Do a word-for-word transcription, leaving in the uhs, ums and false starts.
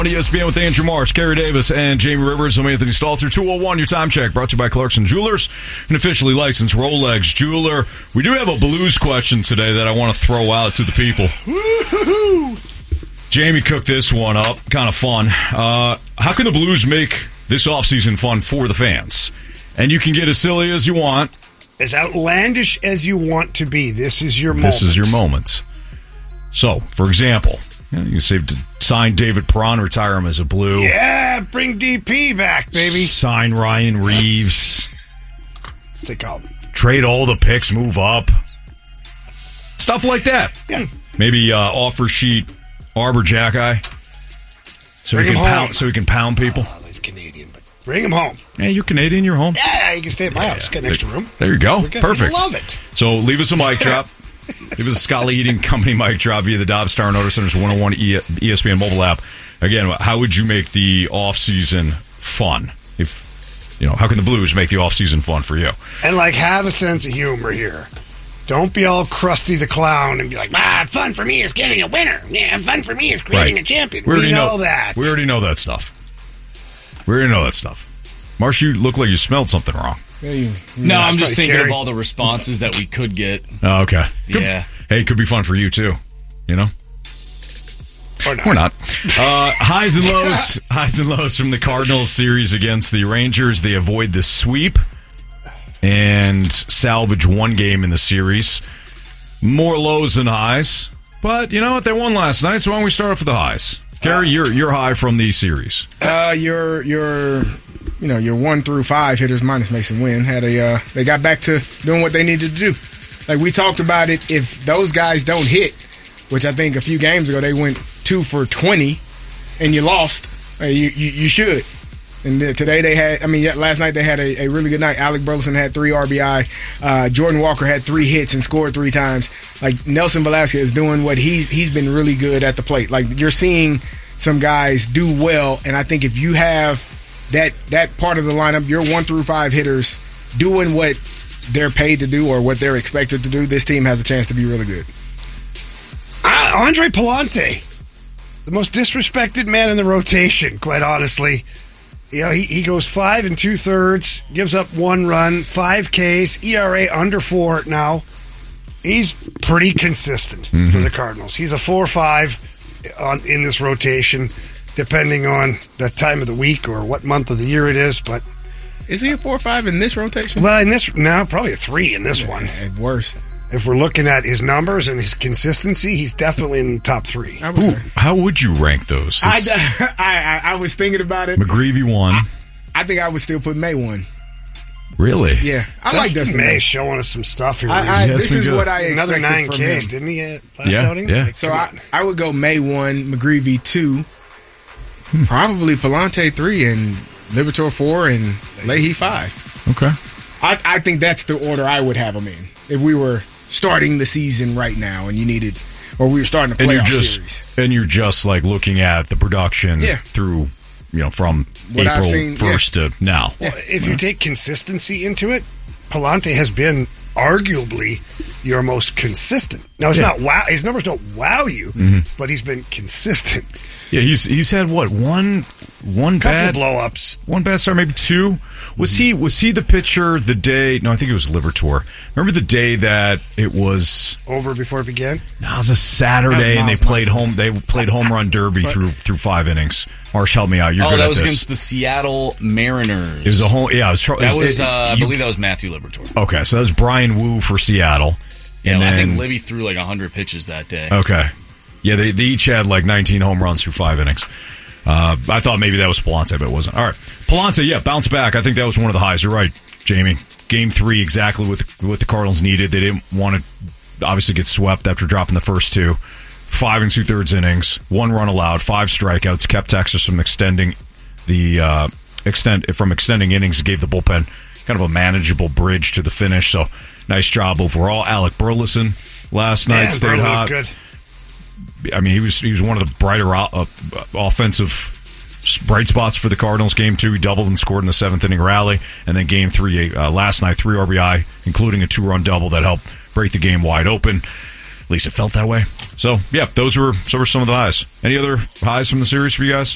E S P N with Andrew Marsh, Kerry Davis, and Jamie Rivers. I'm Anthony Stalter. two oh one, your time check, brought to you by Clarkson Jewelers, an officially licensed Rolex jeweler. We do have a blues question today that I want to throw out to the people. Woo-hoo-hoo. Jamie cooked this one up. Kind of fun. Uh, how can the Blues make this offseason fun for the fans? And you can get as silly as you want. As outlandish as you want to be. This is your moment. This is your moment. So, for example, you know, you can say to sign David Perron, retire him as a Blue. Yeah, bring D P back, baby. Sign Ryan Reeves. What's they call them? Trade all the picks, move up. Stuff like that. Yeah. Maybe uh, offer sheet Arbor Jackeye. So Bring he can him pound home. so he can pound people. Oh, he's Canadian, but bring him home. Hey, you're Canadian, you're home. Yeah, you can stay at my Yeah, house. yeah. Got an extra room. There you go. We're good. Perfect. I love it. So leave us a mic drop. Leave us a Scott Lee Eating Company mic drop via the Dobbs Star Notice Center's one oh one E S P N mobile app. Again, how would you make the off-season fun? If you know, how can the Blues make the off-season fun for you? And, like, have a sense of humor here. Don't be all Krusty the Clown and be like, ah, fun for me is getting a winner. Yeah, fun for me is creating Right. a champion. We We, already know, know- that. We already know that stuff. We already know that stuff. Marsh, you look like you smelled something wrong. Yeah, you- No, I'm That's just right, thinking Kerry. of all the responses that we could get. Oh, okay. Could- Yeah. Hey, it could be fun for you, too. You know? Or not. Or not. Uh, highs and lows. Highs and lows from the Cardinals series against the Rangers. They avoid the sweep and salvage one game in the series. More lows than highs. But you know what? They won last night, so why don't we start off with the highs? Gary, you're you're high from the series. Uh, your your you know your one through five hitters minus Mason Wynn had a uh, they got back to doing what they needed to do. Like we talked about it, if those guys don't hit, which I think a few games ago they went two for twenty, and you lost, uh, you, you you should. And then today they had, I mean, yeah, last night they had a, a really good night. Alec Burleson had three R B I. Uh, Jordan Walker had three hits and scored three times. Like Nelson Velasquez is doing what he's he's been really good at the plate. Like you're seeing some guys do well, and I think if you have that that part of the lineup, your one through five hitters doing what they're paid to do or what they're expected to do, this team has a chance to be really good. Ah, Andre Palante, the most disrespected man in the rotation, quite honestly. You know, he, he goes five and two thirds, gives up one run, five Ks, E R A under four now. He's pretty consistent Mm-hmm. for the Cardinals. He's a four five on in this rotation, depending on the time of the week or what month of the year it is. But Is he a four or five in this rotation? well, in this now probably a three in this one. At worst. If we're looking at his numbers and his consistency, he's definitely in the top three. I, would Ooh, say. how would you rank those? I, It's- I, I, I was thinking about it. McGreevy won. I think I would still put May one. Really? Yeah, I like Dustin May May. showing us some stuff here. I, I, Yeah, it's this been is good. what I Another expected nine from Ks, him. didn't he? At last Yeah, outing? yeah. Like, So come I, on. I would go May one, McGreevy two, Hmm. probably Palante three, and Liberatore four, and Leahy five. Okay. I, I think that's the order I would have them in if we were starting the season right now and you needed, or we were starting a And you're playoff just series. and you're just like looking at the production Yeah. through, you know, from What I've April seen, first to now. Well, if you take consistency into it, Palante has been arguably your most consistent. Now, it's Yeah. not wow. His numbers don't wow you, Mm-hmm. but he's been consistent. Yeah, he's he's had what one one Couple bad blow ups. one bad start, maybe two. Was he was he the pitcher the day? No, I think it was Liberatore. Remember the day that it was? Over before it began? No, it was a Saturday, That was and they Miles played Michaels. home. They played home run derby through through five innings. Marsh, help me out. You're Oh, good that at was this. against the Seattle Mariners. It was a home. Yeah, it was. That was, it- uh, I you- believe that was Matthew Liberatore. okay. So that was Brian Wu for Seattle, Yeah, and I then think Libby threw like one hundred pitches that day. okay, yeah, they, they each had like nineteen home runs through five innings. Uh, I thought maybe that was Palante, but it wasn't. All right, Palante, yeah, bounce back. I think that was one of the highs. You're right, Jamie. Game three, exactly what the, what the Cardinals needed. They didn't want to obviously get swept after dropping the first two. Five and two thirds innings, one run allowed, five strikeouts, kept Texas from extending the uh, extend from extending innings. Gave the bullpen kind of a manageable bridge to the finish. So nice job overall. Alec Burleson last night Yeah, stayed Burley hot. looked good. I mean, he was he was one of the brighter uh, offensive bright spots for the Cardinals. Game two, he doubled and scored in the seventh inning rally, and then game three uh, last night, three R B I, including a two run double that helped break the game wide open. At least it felt that way. So, yeah, those were, so were some of the highs. Any other highs from the series for you guys?